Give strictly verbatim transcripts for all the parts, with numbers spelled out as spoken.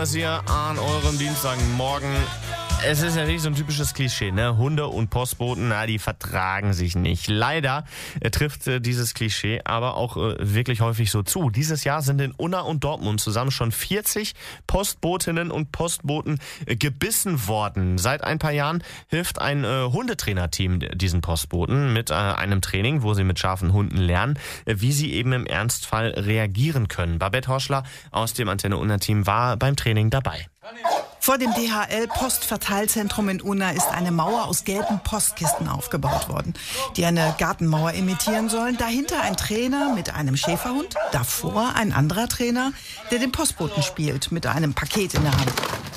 Hinweis hier an eurem Dienstagmorgen. Es ist natürlich so ein typisches Klischee, ne? Hunde und Postboten, na, die vertragen sich nicht. Leider äh, trifft äh, dieses Klischee aber auch äh, wirklich häufig so zu. Dieses Jahr sind in Unna und Dortmund zusammen schon vierzig Postbotinnen und Postboten äh, gebissen worden. Seit ein paar Jahren hilft ein äh, Hundetrainerteam diesen Postboten mit äh, einem Training, wo sie mit scharfen Hunden lernen, äh, wie sie eben im Ernstfall reagieren können. Babette Horschler aus dem Antenne Unna-Team war beim Training dabei. Vor dem D H L-Postverteilzentrum in Unna ist eine Mauer aus gelben Postkisten aufgebaut worden, die eine Gartenmauer imitieren sollen. Dahinter ein Trainer mit einem Schäferhund, davor ein anderer Trainer, der den Postboten spielt mit einem Paket in der Hand.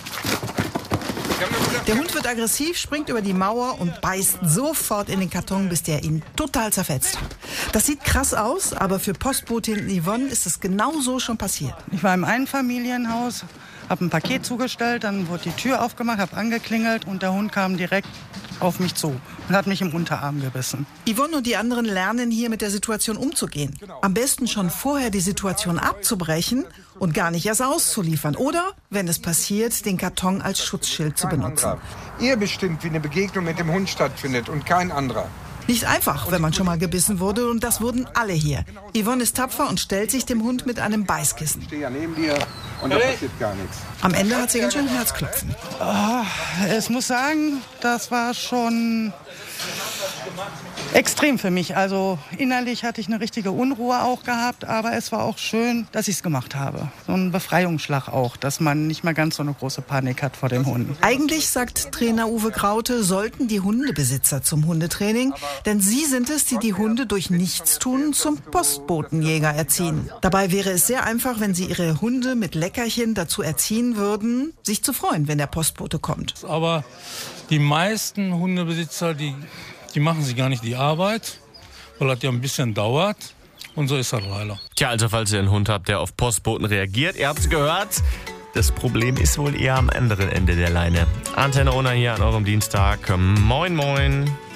Der Hund wird aggressiv, springt über die Mauer und beißt sofort in den Karton, bis der ihn total zerfetzt hat. Das sieht krass aus, aber für Postbotin Yvonne ist es genau so schon passiert. Ich war im Einfamilienhaus, habe ein Paket zugestellt, dann wurde die Tür aufgemacht, habe angeklingelt und der Hund kam direkt auf mich zu und hat mich im Unterarm gebissen. Yvonne und die anderen lernen hier mit der Situation umzugehen. Am besten schon vorher die Situation abzubrechen und gar nicht erst auszuliefern. Oder, wenn es passiert, den Karton als Schutzschild zu benutzen. Ihr bestimmt, wie eine Begegnung mit dem Hund stattfindet und kein anderer. Nicht einfach, wenn man schon mal gebissen wurde, und das wurden alle hier. Yvonne ist tapfer und stellt sich dem Hund mit einem Beißkissen. Ich stehe ja neben dir und da passiert gar nichts. Am Ende hat sie ganz schön Herzklopfen. Oh, ich muss sagen, das war schon extrem für mich. Also innerlich hatte ich eine richtige Unruhe auch gehabt, aber es war auch schön, dass ich es gemacht habe. So ein Befreiungsschlag auch, dass man nicht mehr ganz so eine große Panik hat vor dem Hund. Eigentlich, sagt Trainer Uwe Graute, sollten die Hundebesitzer zum Hundetraining, denn sie sind es, die die Hunde durch Nichtstun zum Postbotenjäger erziehen. Dabei wäre es sehr einfach, wenn sie ihre Hunde mit Leckerchen dazu erziehen würden, sich zu freuen, wenn der Postbote kommt. Aber die meisten Hundebesitzer, die Die machen sich gar nicht die Arbeit, weil das ja ein bisschen dauert. Und so ist das leider. Tja, also falls ihr einen Hund habt, der auf Postboten reagiert, ihr habt's gehört, das Problem ist wohl eher am anderen Ende der Leine. Antenne Unna hier an eurem Dienstag. Moin, moin.